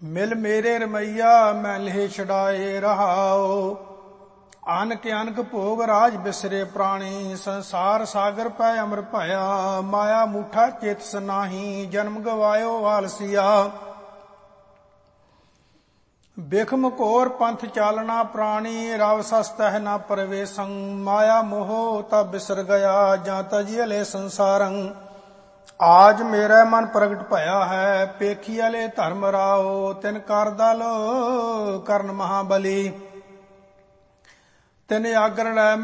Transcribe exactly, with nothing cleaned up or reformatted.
ਮਿਲ ਮੇਰੇ ਰਮਈਆ ਮੈਂ ਲੇਹ ਛਡਾਏ ਰਹਾਓ। ਅਨਕ ਅਨਕ ਭੋਗ ਰਾਜ ਬਿਸਰੇ ਪ੍ਰਾਣੀ, ਸੰਸਾਰ ਸਾਗਰ ਪੈ ਅਮਰ ਭਇਆ। ਮਾਇਆ ਮੂਠਾ ਚੇਤਸ ਨਾਹੀ, ਜਨਮ ਗਵਾਇਓ ਆਲਸੀਆ। ਬਿਖਮ ਘੋਰ ਪੰਥ ਚਾਲਣਾ ਪ੍ਰਾਣੀ, ਰਵ ਸਸਤਹਿ ਨਾ ਪ੍ਰਵੇਸੰ। ਮਾਇਆ ਮੋਹ ਤਾ ਬਿਸਰ ਗਿਆ, ਜਾਂ ਤਜੀਅਲੇ ਸੰਸਾਰੰ। ਆਜ ਮੇਰਾ ਮਨ ਪ੍ਰਗਟ ਭਇਆ ਹੈ, ਪੇਖੀਅਲੇ ਧਰਮ ਰਾਓ। ਤਿਨ ਕਰ ਦਲ ਕਰਨ ਮਹਾਬਲੀ, ਤਿਨ ਆਗਰ ਲੈ